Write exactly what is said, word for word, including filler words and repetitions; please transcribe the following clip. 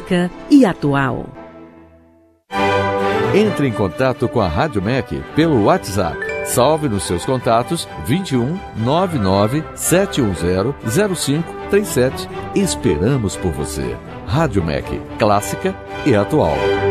clássica e atual. Entre em contato com a Rádio M E C pelo WhatsApp. Salve nos seus contatos vinte e um, nove nove, sete um zero, zero cinco três sete. Esperamos por você. Rádio M E C, clássica e atual.